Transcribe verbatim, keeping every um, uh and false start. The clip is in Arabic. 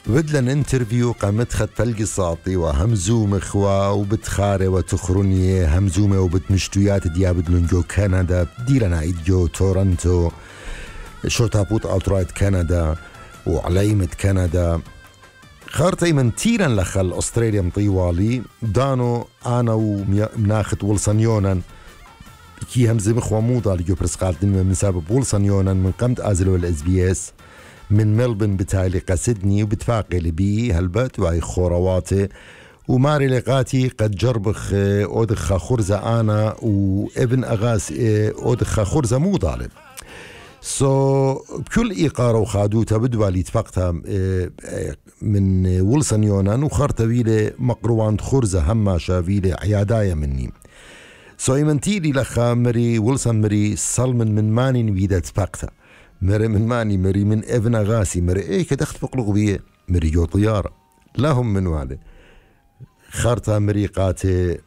بدلن انترفيو قامت خد فلقي صاطي وهمزوم اخوا وبتخاري وتخرنية همزومة وبتمشتويات ديابدلن جو كندا ديلنا ايد جو تورنتو شوتابوت اوترايت كندا وعليمة كندا خارتي من تيران لخل أستراليا مطيوالي دانو أنا ومناخت ولسان يونان كي همزي مخوا موضة لجو برسقالتن من سبب ولسان يونان من قمت أزلو الإس بي إس من ملبن بتالي قصدني وبتفاقي لبي هلبت وهي خورواتي وماري لقاتي قد جربخ أودخ خرزة أنا وابن أغاس أودخ خرزة مو ظالم سو so, بكل إيقارة وخادوتها بدوا لي اتفقتها من ولسان يونان وخارتا فيلي مقروان خرزة هما شافيلي عيادايا مني سو so, يمنتي لي لخا مري ولسان مري سلمن من ماني نبيدا اتفقتها مري من ماني مري من ابن غاسي مري ايه كدخت فقلق بيه مري جو طيارة لهم من والي خارتا مري قاتي